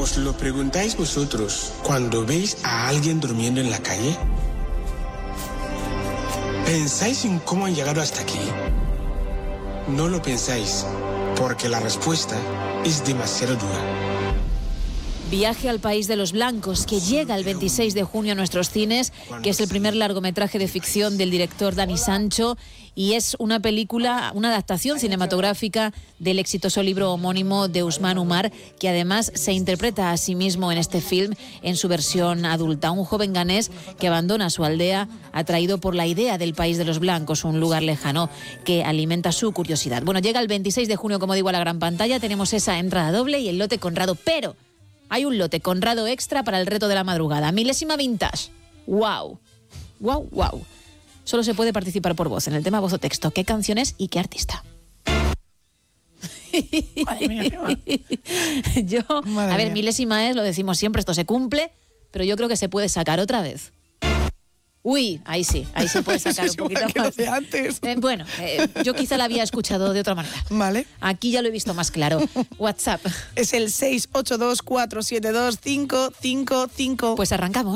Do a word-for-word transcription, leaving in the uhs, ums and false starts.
¿Os lo preguntáis vosotros cuando veis a alguien durmiendo en la calle? ¿Pensáis en cómo han llegado hasta aquí? No lo pensáis, porque la respuesta es demasiado dura. Viaje al país de los blancos, que llega el veintiséis de junio a nuestros cines, que es el primer largometraje de ficción del director Dani Sancho, y es una película, una adaptación cinematográfica del exitoso libro homónimo de Usman Umar, que además se interpreta a sí mismo en este film en su versión adulta. Un joven ganés que abandona su aldea atraído por la idea del país de los blancos, un lugar lejano que alimenta su curiosidad. Bueno, llega el veintiséis de junio, como digo, a la gran pantalla. Tenemos esa entrada doble y el lote Conrado, pero hay un lote Conrado extra para el reto de la madrugada. Milésima vintage. ¡Wow! ¡Wow, wow! Solo se puede participar por voz en el tema voz o texto. ¿Qué canción es y qué artista? Madre mía, qué mal. Yo, Madre a ver, mía. milésima es, lo decimos siempre, esto se cumple, pero yo creo que se puede sacar otra vez. Uy, ahí sí, ahí se puede sacar Eso un es igual poquito que lo más. de antes. Eh, bueno, eh, yo quizá la había escuchado de otra manera. Vale. Aquí ya lo he visto más claro. WhatsApp. Es el seis ocho dos, cuatro siete dos, cinco cinco cinco. Pues arrancamos.